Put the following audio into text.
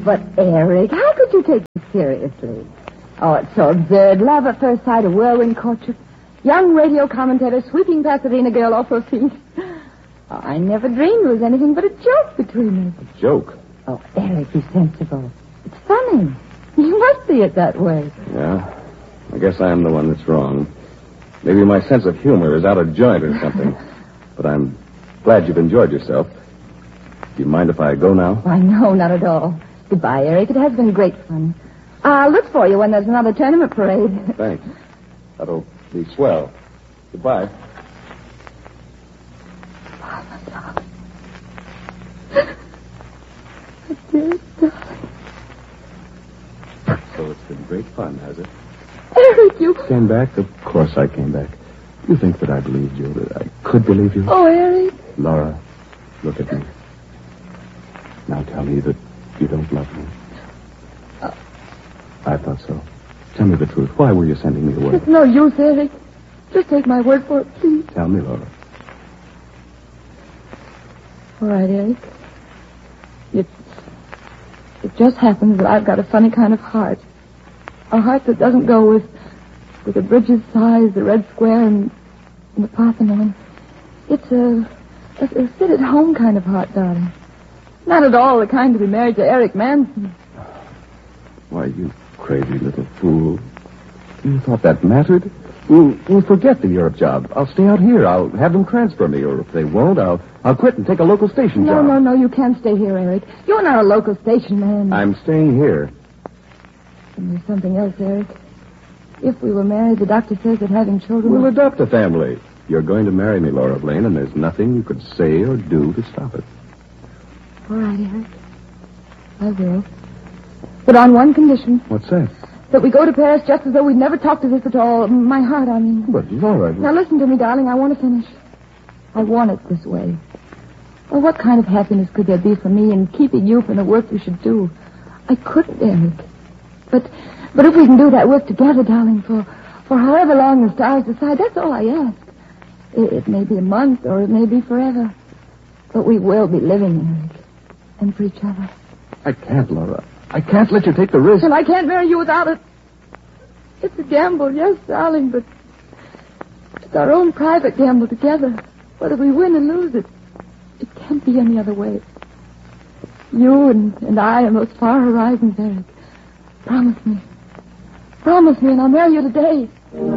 but Eric, how could you take it seriously? Oh, it's so absurd. Love at first sight, a whirlwind courtship. Young radio commentator sweeping Pasadena girl off her feet. Oh, I never dreamed it was anything but a joke between us. A joke? Oh, Eric, be sensible. It's funny. You must see it that way. Yeah, I guess I am the one that's wrong. Maybe my sense of humor is out of joint or something. But I'm glad you've enjoyed yourself. Do you mind if I go now? Why, no, not at all. Goodbye, Eric. It has been great fun. I'll look for you when there's another tournament parade. Thanks. That'll be swell. Goodbye. Oh, my darling. My dearest darling. So it's been great fun, has it? Eric, you... Came back? Of course I came back. You think that I believed you, that I could believe you? Oh, Eric. Laura, look at me. Now tell me that you don't love me. I thought so. Tell me the truth. Why were you sending me away? It's no use, Eric. Just take my word for it, please. Tell me, Laura. All right, Eric. It just happens that I've got a funny kind of heart. A heart that doesn't go with the bridge's size, the red square, and the Parthenon. It's a sit-at-home kind of heart, darling. Not at all the kind to be married to Eric Manson. Why, you crazy little fool. You thought that mattered? We'll forget the Europe job. I'll stay out here. I'll have them transfer me, or if they won't, I'll quit and take a local station job. No, you can't stay here, Eric. You're not a local station man. I'm staying here. And there's something else, Eric. If we were married, the doctor says that having children... We'll adopt a family. You're going to marry me, Laura Blaine, and there's nothing you could say or do to stop it. All right, Eric. I will. But on one condition. What's that? That we go to Paris just as though we'd never talked of this at all. My heart, I mean. But, Laura... Now, listen to me, darling. I want to finish. I want it this way. Well, what kind of happiness could there be for me in keeping you from the work we should do? I couldn't, Eric. But if we can do that work together, darling, for however long the stars decide, that's all I ask. It may be a month or it may be forever. But we will be living, Eric. And for each other. I can't, Laura. I can't let you take the risk. And I can't marry you without it. It's a gamble, yes, darling, but it's our own private gamble together. Whether we win or lose it, it can't be any other way. You and I on those far horizons, Eric. Promise me. Promise me, and I'll marry you today.